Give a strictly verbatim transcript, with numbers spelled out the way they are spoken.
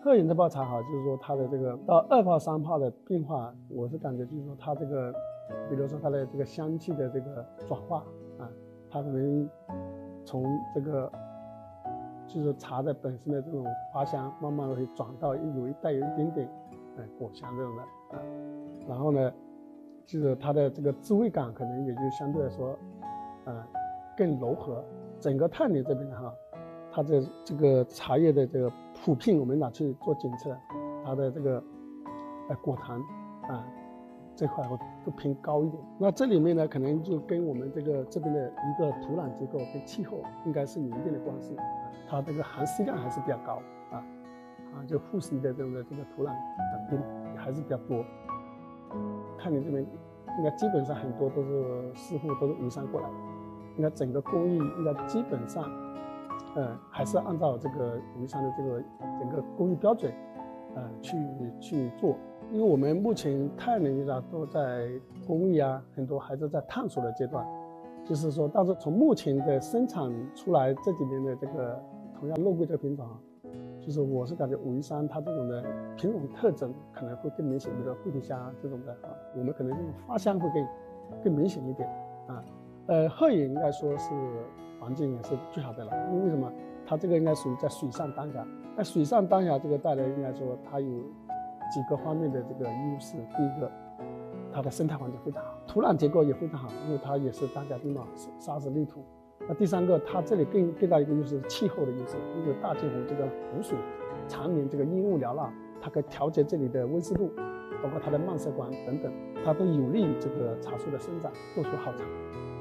鹤岩这泡茶哈，就是说它的这个到二泡三泡的变化，我是感觉就是说它这个，比如说它的这个香气的这个转化啊，它可能从这个就是茶的本身的这种花香，慢慢的会转到有一带有一点点呃果香这种的啊，然后呢，就是它的这个滋味感可能也就相对来说，呃更柔和。整个太宁这边的哈，它的这个茶叶的这个普聘，我们拿去做检测，它的这个呃果糖啊这块会都偏高一点。那这里面呢，可能就跟我们这个这边的一个土壤结构跟气候应该是有一定的关系。它这个含硒量还是比较高啊，啊就富硒的这个这个土壤啊比还是比较多。太宁这边应该基本上很多都是师傅都是武山过来的，应该整个工艺应该基本上。呃，还是按照这个武山的这个整个工艺标准，呃，去去做。因为我们目前太宁啊都在工艺啊，很多还是在探索的阶段。就是说，但是从目前的生产出来这几年的这个同样肉桂这个品种啊，就是我是感觉武夷山它这种的品种特征可能会更明显，比如说桂皮香这种的啊，我们可能这种花香会更更明显一点啊。呃，鹤岩应该说是环境也是最好的了，因为为什么？它这个应该属于在水上丹霞。那水上丹霞这个带来应该说它有几个方面的这个优势。第一个，它的生态环境非常好，土壤结构也非常好，因为它也是丹霞地貌，沙石绿土。那第三个，它这里更更大一个优势是气候的优势，因为大镜湖这个湖水常年这个烟雾缭绕，它可以调节这里的温湿度，包括它的漫射光等等，它都有利于这个茶树的生长，做出好茶。